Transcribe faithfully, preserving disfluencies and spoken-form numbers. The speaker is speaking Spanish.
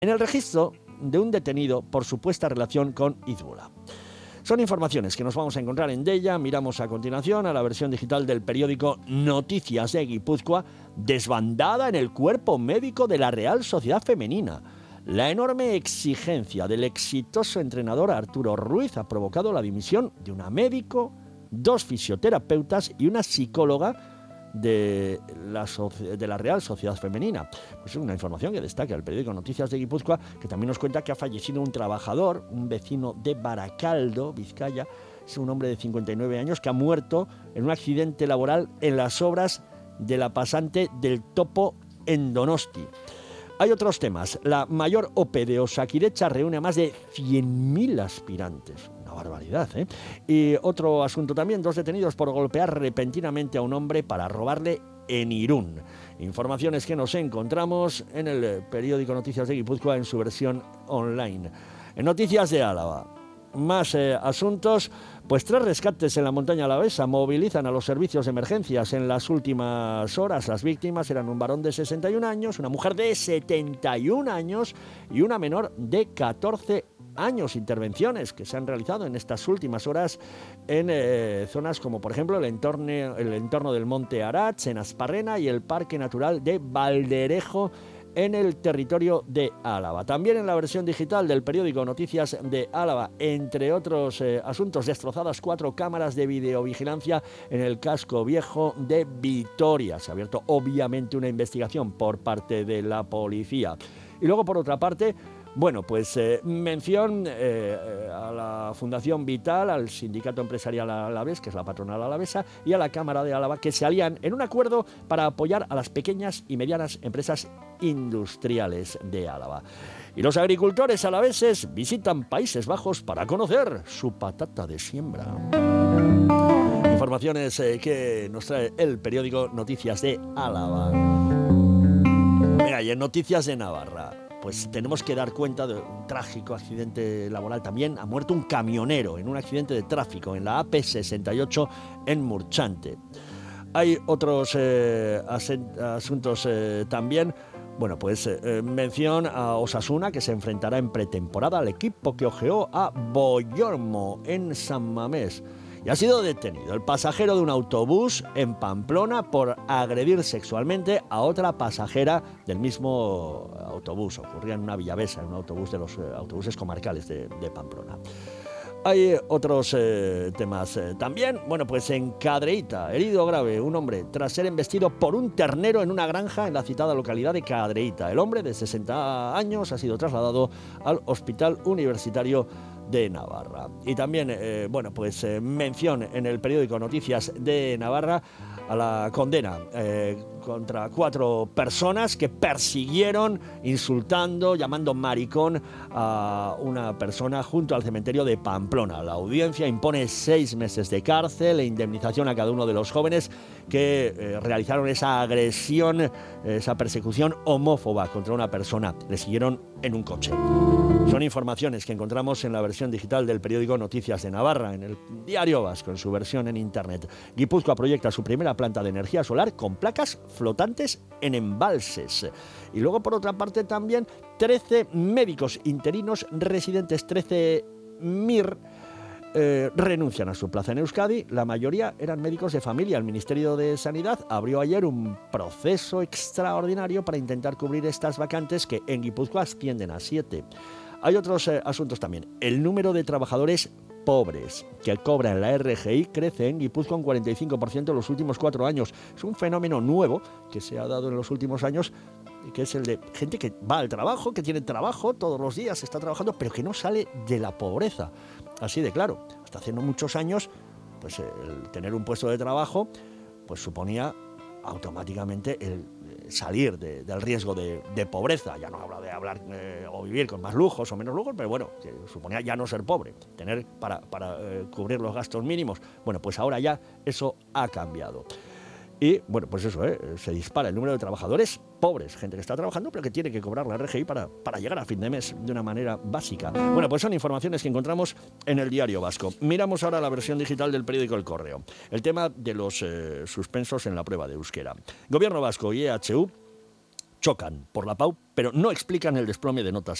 en el registro de un detenido por supuesta relación con Hezbollah. Son informaciones que nos vamos a encontrar en Deia. Miramos a continuación a la versión digital del periódico Noticias de Guipúzcoa, desbandada en el cuerpo médico de la Real Sociedad Femenina. La enorme exigencia del exitoso entrenador Arturo Ruiz ha provocado la dimisión de una médico, dos fisioterapeutas y una psicóloga de la, de la Real Sociedad Femenina. Pues es una información que destaca el periódico Noticias de Guipúzcoa, que también nos cuenta que ha fallecido un trabajador, un vecino de Baracaldo, Vizcaya. Es un hombre de cincuenta y nueve años que ha muerto en un accidente laboral en las obras de la pasante del Topo en Donosti. Hay otros temas. La mayor O P de Osakidecha reúne a más de cien mil aspirantes. Una barbaridad, ¿eh? Y otro asunto también, dos detenidos por golpear repentinamente a un hombre para robarle en Irún. Informaciones que nos encontramos en el periódico Noticias de Guipúzcoa en su versión online. En Noticias de Álava, más eh, asuntos. Pues tres rescates en la montaña alavesa movilizan a los servicios de emergencias en las últimas horas. Las víctimas eran un varón de sesenta y un años, una mujer de setenta y un años y una menor de catorce años. Intervenciones que se han realizado en estas últimas horas en eh, zonas como por ejemplo el entorno, el entorno del Monte Arats, en Asparrena, y el Parque Natural de Valderejo, en el territorio de Álava. También en la versión digital del periódico Noticias de Álava, entre otros eh, asuntos, destrozadas cuatro cámaras de videovigilancia en el casco viejo de Vitoria. Se ha abierto obviamente una investigación por parte de la policía. Y luego, por otra parte, bueno, pues eh, mención eh, a la Fundación Vital, al Sindicato Empresarial Alavés, que es la patronal alavesa, y a la Cámara de Álava, que se alían en un acuerdo para apoyar a las pequeñas y medianas empresas industriales de Álava. Y los agricultores alaveses visitan Países Bajos para conocer su patata de siembra. Informaciones eh, que nos trae el periódico Noticias de Álava. Mira, y en Noticias de Navarra, pues tenemos que dar cuenta de un trágico accidente laboral también. Ha muerto un camionero en un accidente de tráfico en la A P sesenta y ocho en Murchante. Hay otros eh, asuntos eh, también. Bueno, pues eh, mención a Osasuna, que se enfrentará en pretemporada al equipo que ojeó a Boyormo en San Mamés. Y ha sido detenido el pasajero de un autobús en Pamplona por agredir sexualmente a otra pasajera del mismo autobús. Ocurría en una villavesa, en un autobús de los eh, autobuses comarcales de, de Pamplona. Hay otros eh, temas eh, también. Bueno, pues en Cadreita, herido grave un hombre tras ser embestido por un ternero en una granja en la citada localidad de Cadreita. El hombre, de sesenta años, ha sido trasladado al Hospital Universitario de Navarra. Y también, eh, bueno, pues eh, mención en el periódico Noticias de Navarra a la condena eh, contra cuatro personas que persiguieron, insultando, llamando maricón a una persona junto al cementerio de Pamplona. La audiencia impone seis meses de cárcel e indemnización a cada uno de los jóvenes que eh, realizaron esa agresión, esa persecución homófoba contra una persona. Le siguieron en un coche. Son informaciones que encontramos en la versión digital del periódico Noticias de Navarra, en el Diario Vasco, en su versión en internet. Guipúzcoa proyecta su primera planta de energía solar con placas flotantes en embalses. Y luego, por otra parte, también trece médicos interinos residentes, trece M I R, eh, renuncian a su plaza en Euskadi. La mayoría eran médicos de familia. El Ministerio de Sanidad abrió ayer un proceso extraordinario para intentar cubrir estas vacantes, que en Guipúzcoa ascienden a siete. Hay otros eh, asuntos también. El número de trabajadores pobres que cobran la R G I crece en Guipúzcoa un cuarenta y cinco por ciento en los últimos cuatro años. Es un fenómeno nuevo que se ha dado en los últimos años, que es el de gente que va al trabajo, que tiene trabajo todos los días, está trabajando, pero que no sale de la pobreza. Así de claro. Hasta hace no muchos años, pues el tener un puesto de trabajo pues suponía automáticamente el salir de, del riesgo de, de pobreza. Ya no habla de hablar eh, o vivir con más lujos o menos lujos, pero bueno, que suponía ya no ser pobre, tener para, para eh, cubrir los gastos mínimos. Bueno, pues ahora ya eso ha cambiado. Y bueno, pues eso, ¿eh? se dispara el número de trabajadores pobres, gente que está trabajando pero que tiene que cobrar la R G I para, para llegar a fin de mes de una manera básica. Bueno, pues son informaciones que encontramos en el Diario Vasco. Miramos ahora la versión digital del periódico El Correo. El tema de los eh, suspensos en la prueba de euskera. Gobierno vasco y E H U chocan por la Pau, pero no explican el desplome de notas